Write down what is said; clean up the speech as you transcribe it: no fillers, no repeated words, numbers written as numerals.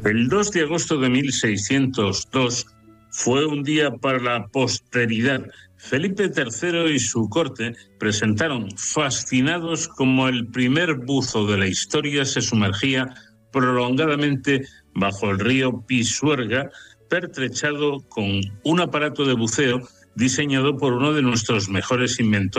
El 2 de agosto de 1602 fue un día para la posteridad. Felipe III y su corte presentaron fascinados cómo el primer buzo de la historia se sumergía prolongadamente bajo el río Pisuerga, pertrechado con un aparato de buceo diseñado por uno de nuestros mejores inventores